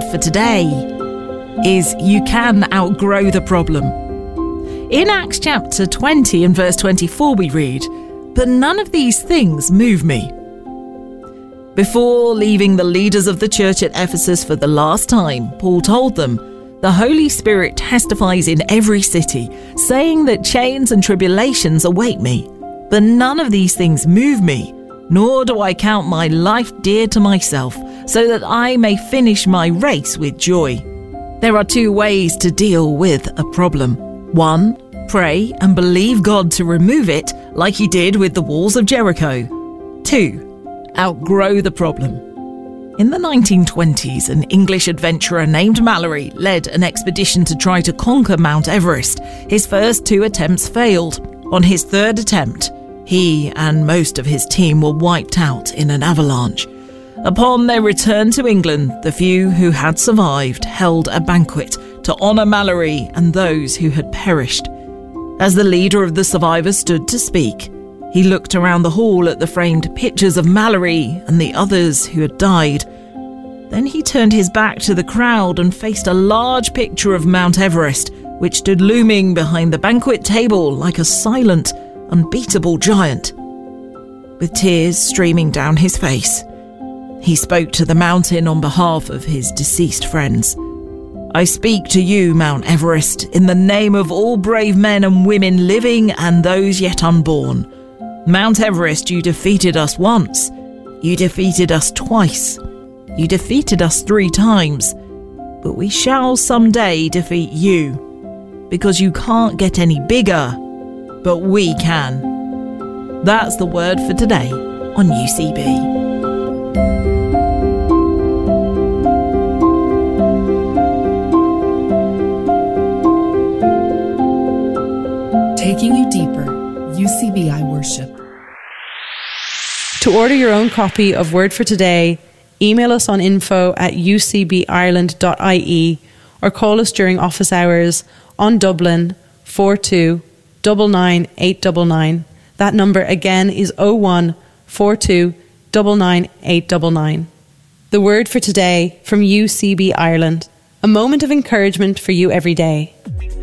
for today is you can outgrow the problem. In Acts chapter 20 and verse 24 we read, "But none of these things move me." Before leaving the leaders of the church at Ephesus for the last time, Paul told them, "The Holy Spirit testifies in every city, saying that chains and tribulations await me. But none of these things move me, nor do I count my life dear to myself, so that I may finish my race with joy." There are two ways to deal with a problem. One, pray and believe God to remove it, like he did with the walls of Jericho. Two, outgrow the problem. In the 1920s, an English adventurer named Mallory led an expedition to try to conquer Mount Everest. His first two attempts failed. On his third attempt, he and most of his team were wiped out in an avalanche. Upon their return to England, the few who had survived held a banquet to honour Mallory and those who had perished. As the leader of the survivors stood to speak, he looked around the hall at the framed pictures of Mallory and the others who had died. Then he turned his back to the crowd and faced a large picture of Mount Everest, which stood looming behind the banquet table like a silent, unbeatable giant. With tears streaming down his face, he spoke to the mountain on behalf of his deceased friends. "I speak to you, Mount Everest, in the name of all brave men and women living and those yet unborn. Mount Everest, you defeated us once. You defeated us twice. You defeated us 3 times. But we shall someday defeat you, because you can't get any bigger, but we can." That's the word for today on UCB. Taking you deeper, UCBI Worship. To order your own copy of Word for Today, email us on info@ucbireland.ie or call us during office hours on Dublin 42 99 899. That number again is 01 42 99 899. The Word for Today from UCB Ireland. A moment of encouragement for you every day.